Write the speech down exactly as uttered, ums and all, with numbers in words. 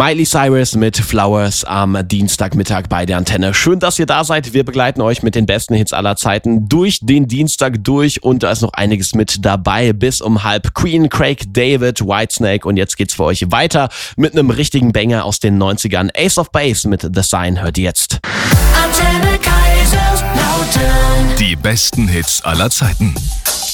Miley Cyrus mit Flowers am Dienstagmittag bei der Antenne. Schön, dass ihr da seid. Wir begleiten euch mit den besten Hits aller Zeiten durch den Dienstag durch und da ist noch einiges mit dabei bis um halb. Queen, Craig David, Whitesnake und jetzt geht's für euch weiter mit einem richtigen Banger aus den neunzigern. Ace of Base mit The Sign hört ihr jetzt. Antenne Kaiserslautern. Die besten Hits aller Zeiten.